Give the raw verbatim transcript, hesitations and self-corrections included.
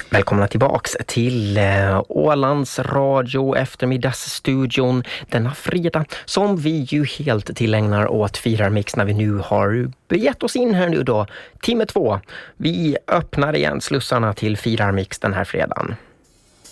Välkomna tillbaks till eh, Ålands Radio eftermiddagsstudion denna fredag som vi ju helt tillägnar åt Firarmix när vi nu har begett oss in här nu då, timme två. Vi öppnar igen slussarna till Firarmix den här fredagen.